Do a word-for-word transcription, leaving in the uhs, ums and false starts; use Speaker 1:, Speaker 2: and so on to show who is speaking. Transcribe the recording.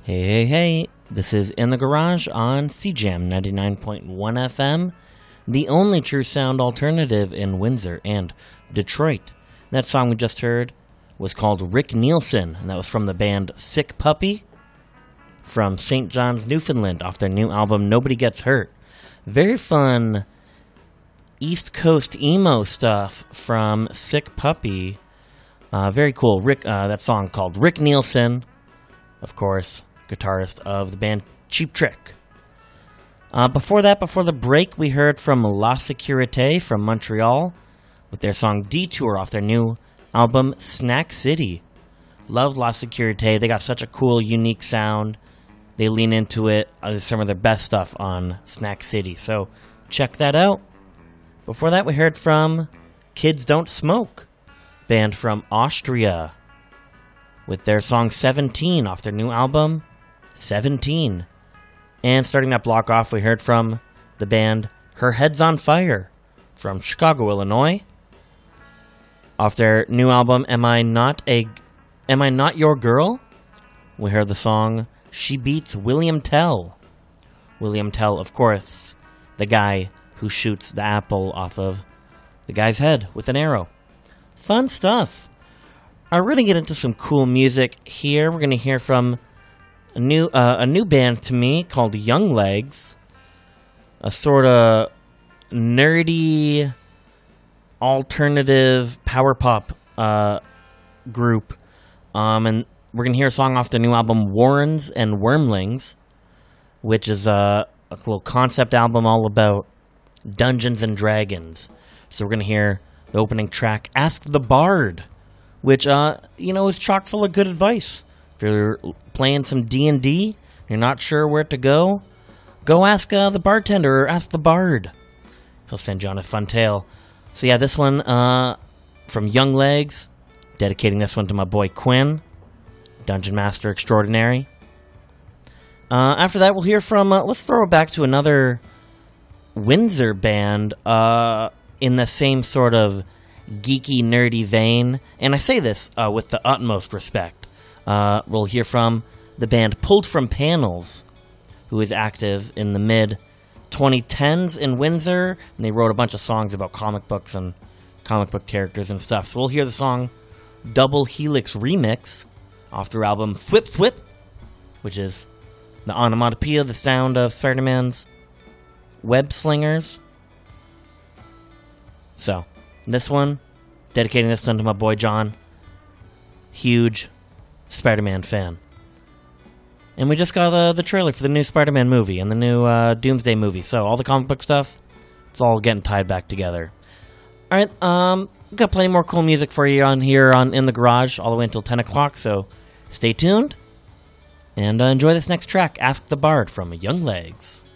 Speaker 1: Hey, hey, hey, this is In the Garage on C J A M ninety-nine point one F M, the only true sound alternative in Windsor and Detroit. That song we just heard was called Rick Nielsen, and that was from the band Sick Puppy from Saint John's, Newfoundland, off their new album Nobody Gets Hurt. Very fun East Coast emo stuff from Sick Puppy. Uh, very cool. Rick, uh, that song called Rick Nielsen, of course, guitarist of the band Cheap Trick. Uh, before that, before the break, we heard from La Sécurité from Montreal with their song Detour off their new album Snack City. Love La Sécurité. They got such a cool, unique sound. They lean into it. Uh, some of their best stuff on Snack City. So check that out. Before that, we heard from Kids Don't Smoke, band from Austria, with their song seventeen off their new album seventeen. And starting that block off, we heard from the band Her Head's on Fire from Chicago, Illinois, off their new album Am I Not a Am I Not Your Girl? We heard the song She Beats William Tell. William Tell, of course, the guy who shoots the apple off of the guy's head with an arrow. Fun stuff. We're going to get into some cool music here. We're going to hear from a new uh, a new band to me called Young Legs, a sort of nerdy alternative power pop uh, group. Um, and we're going to hear a song off their new album Warrens and Wormlings, which is a, a cool concept album all about Dungeons and Dragons. So we're going to hear the opening track, Ask the Bard, which, uh, you know, is chock full of good advice. If you're playing some D and D, you're not sure where to go, go ask uh, the bartender or ask the bard. He'll send you on a fun tale. So yeah, this one uh, from Young Legs, dedicating this one to my boy Quinn, Dungeon Master Extraordinary. Uh, after that, we'll hear from, uh, let's throw it back to another Windsor band uh, in the same sort of geeky, nerdy vein. And I say this uh, with the utmost respect. Uh, we'll hear from the band Pulled From Panels, who is active in the mid twenty tens in Windsor, and they wrote a bunch of songs about comic books and comic book characters and stuff. So we'll hear the song Double Helix Remix off their album Thwip Thwip, which is the onomatopoeia, the sound of Spider-Man's web slingers. So, this one, dedicating this one to my boy John, huge Spider-Man fan. And we just got the, the trailer for the new Spider-Man movie and the new uh, Doomsday movie, so all the comic book stuff, it's all getting tied back together. Alright, um, we've got plenty more cool music for you on here on In the Garage all the way until ten o'clock, so stay tuned and uh, enjoy this next track, Ask the Bard from Young Legs.